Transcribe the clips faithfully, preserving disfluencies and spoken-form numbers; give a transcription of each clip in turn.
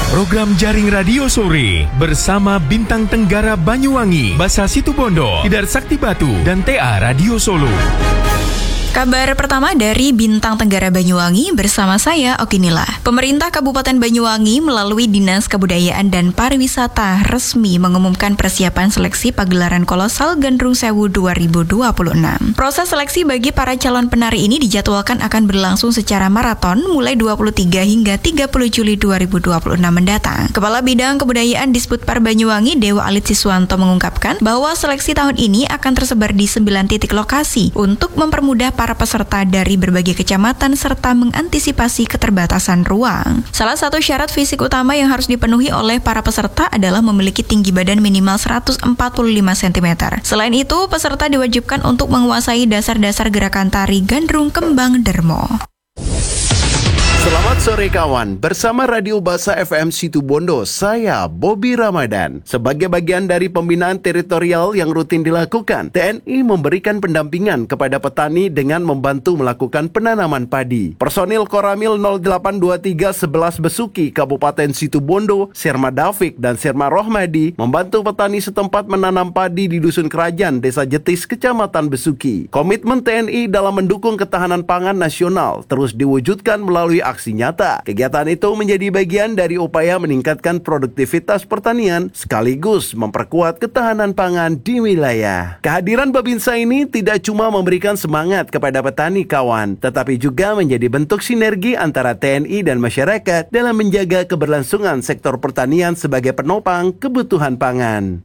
Program Jaring Radio Sore bersama Bintang Tenggara Banyuwangi, Basa Situbondo, Tidar Sakti Batu, dan T A Radio Solo. Kabar pertama dari Bintang Tenggara Banyuwangi bersama saya Okinila. Pemerintah Kabupaten Banyuwangi melalui Dinas Kebudayaan dan Pariwisata resmi mengumumkan persiapan seleksi pagelaran kolosal Gandrung Sewu dua ribu dua puluh enam. Proses seleksi bagi para calon penari ini dijadwalkan akan berlangsung secara maraton mulai dua puluh tiga hingga tiga puluh Juli dua ribu dua puluh enam mendatang. Kepala Bidang Kebudayaan Disputpar Banyuwangi Dewa Alit Siswanto mengungkapkan bahwa seleksi tahun ini akan tersebar di sembilan titik lokasi untuk mempermudah para peserta dari berbagai kecamatan serta mengantisipasi keterbatasan ruang. Salah satu syarat fisik utama yang harus dipenuhi oleh para peserta adalah memiliki tinggi badan minimal seratus empat puluh lima sentimeter. Selain itu, peserta diwajibkan untuk menguasai dasar-dasar gerakan tari Gandrung Kembang Dermo. Selamat sore kawan, bersama Radio Basa F M Situbondo, saya Bobby Ramadan. Sebagai bagian dari pembinaan teritorial yang rutin dilakukan, T N I memberikan pendampingan kepada petani dengan membantu melakukan penanaman padi. Personil Koramil nol delapan dua tiga sebelas Besuki, Kabupaten Situbondo, Sirma Dafiq dan Sirma Rohmadi membantu petani setempat menanam padi di Dusun Kerajaan, Desa Jetis, Kecamatan Besuki. Komitmen T N I dalam mendukung ketahanan pangan nasional terus diwujudkan melalui aksi nyata. Kegiatan itu menjadi bagian dari upaya meningkatkan produktivitas pertanian sekaligus memperkuat ketahanan pangan di wilayah. Kehadiran Babinsa ini tidak cuma memberikan semangat kepada petani kawan, tetapi juga menjadi bentuk sinergi antara T N I dan masyarakat dalam menjaga keberlangsungan sektor pertanian sebagai penopang kebutuhan pangan.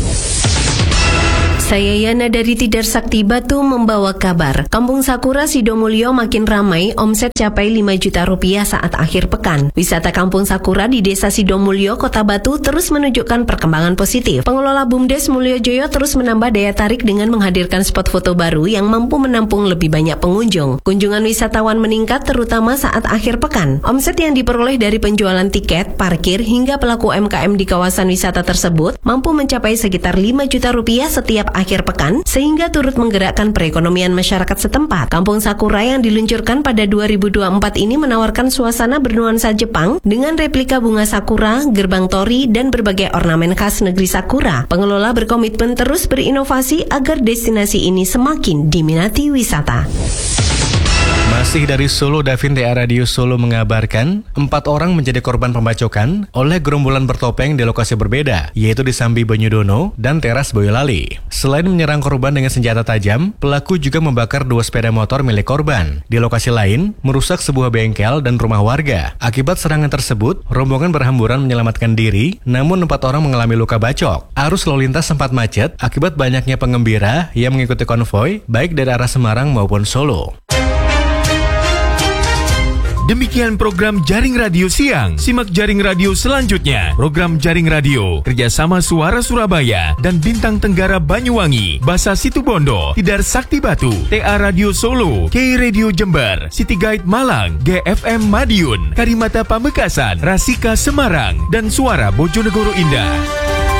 Saya Yana dari Tidar Sakti Batu membawa kabar. Kampung Sakura Sidomulyo makin ramai, omset capai lima juta rupiah saat akhir pekan. Wisata Kampung Sakura di Desa Sidomulyo, Kota Batu terus menunjukkan perkembangan positif. Pengelola BUMDes Mulyojoyo terus menambah daya tarik dengan menghadirkan spot foto baru yang mampu menampung lebih banyak pengunjung. Kunjungan wisatawan meningkat terutama saat akhir pekan. Omset yang diperoleh dari penjualan tiket, parkir, hingga pelaku U M K M di kawasan wisata tersebut mampu mencapai sekitar lima juta rupiah setiap akhir pekan, sehingga turut menggerakkan perekonomian masyarakat setempat. Kampung Sakura yang diluncurkan pada dua ribu dua puluh empat ini menawarkan suasana bernuansa Jepang dengan replika bunga sakura, gerbang tori, dan berbagai ornamen khas negeri Sakura. Pengelola berkomitmen terus berinovasi agar destinasi ini semakin diminati wisata. Masih dari Solo, Davin T A Radio Solo mengabarkan empat orang menjadi korban pembacokan oleh gerombolan bertopeng di lokasi berbeda, yaitu di Sambi Banyudono dan Teras Boyolali. Selain menyerang korban dengan senjata tajam, pelaku juga membakar dua sepeda motor milik korban. Di lokasi lain, merusak sebuah bengkel dan rumah warga. Akibat serangan tersebut, rombongan berhamburan menyelamatkan diri, namun empat orang mengalami luka bacok. Arus lalu lintas sempat macet akibat banyaknya pengembira yang mengikuti konvoi, baik dari arah Semarang maupun Solo. Demikian program Jaring Radio Siang. Simak Jaring Radio selanjutnya. Program Jaring Radio kerjasama Suara Surabaya dan Bintang Tenggara Banyuwangi, Basa Situbondo, Tidar Sakti Batu, T A Radio Solo, K Radio Jember, City Guide Malang, G F M Madiun, Karimata Pamekasan, Rasika Semarang, dan Suara Bojonegoro Indah.